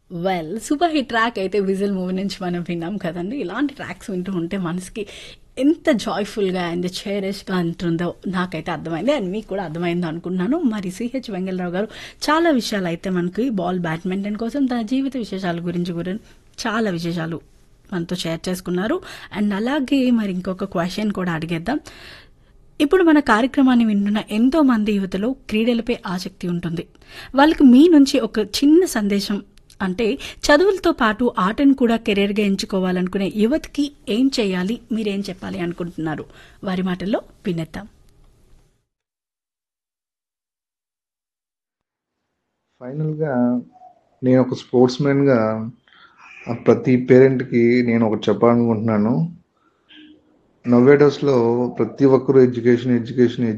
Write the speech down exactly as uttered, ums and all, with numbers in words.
Well super hit track అయితే whistle movie నుంచి మనం విన్నాం కదండి. ఇలాంటి ట్రాక్స్ వింటూ ఉంటే మనసుకి ఎంత జాయ్ఫుల్గా అండ్ చేరెస్గా ఉంటుందో నాకైతే అర్థమైంది అండ్ మీకు కూడా అర్థమైంది అనుకుంటున్నాను. మరి సిహెచ్ వెంగళరావు గారు చాలా విషయాలు అయితే మనకి బాల్ బ్యాడ్మింటన్ కోసం తన జీవిత విశేషాల గురించి కూడా చాలా విశేషాలు మనతో షేర్ చేసుకున్నారు. అండ్ అలాగే మరి ఇంకొక క్వశ్చన్ కూడా అడిగేద్దాం. ఇప్పుడు మన కార్యక్రమాన్ని వింటున్న ఎంతో మంది యువతలో క్రీడలపై ఆసక్తి ఉంటుంది. వాళ్ళకి మీ నుంచి ఒక చిన్న సందేశం, అంటే చదువులతో పాటు ఆటను కూడా కెరీర్గా ఎంచుకోవాలనుకునే యువతకి ఏం చేయాలి, మీరేం చెప్పాలి అనుకుంటున్నారు? వారి మాటల్లో వినేద్దాం. ఫైనల్‌గా నేను ఒక స్పోర్ట్స్‌మెన్‌గా ఆహ్, ప్రతి పేరెంట్‌కి నేను ఒకటి చెప్పాలనుకుంటున్నాను. నౌ ఏ డేస్‌లో ప్రతి ఒక్కరు ఎడ్యుకేషన్, ఎడ్యుకేషన్,